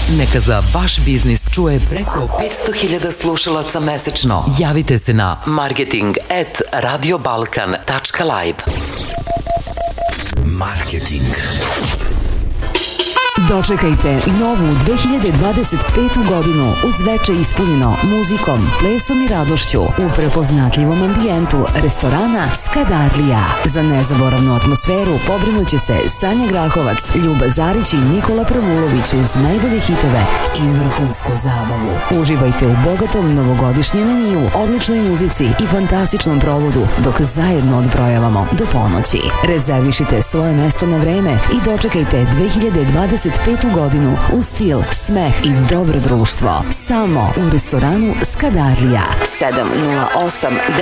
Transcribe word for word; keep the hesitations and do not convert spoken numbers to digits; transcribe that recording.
Neka za vaš biznis čuje preko petsto hiljada slušalaca mesečno. Javite se na marketing at radiobalkan tačka live. Marketing. Dočekajte novu dve hiljade dvadeset petu godinu uz veče ispunjeno muzikom, plesom i radošću u prepoznatljivom ambijentu restorana Skadarlija. Za nezaboravnu atmosferu pobrinuće se Sanja Grahovac, Ljuba Zarić i Nikola Pravulović uz najbolje hitove i vrhunsku zabavu. Uživajte u bogatom novogodišnjem meniju, odličnoj muzici i fantastičnom provodu dok zajedno odbrojavamo do ponoći. Rezervišite svoje mesto na vreme i dočekajte dve hiljade dvadeset petu godinu u stil, smeh i dobro društvo. Samo u restoranu Skadarlija. sedam nula osam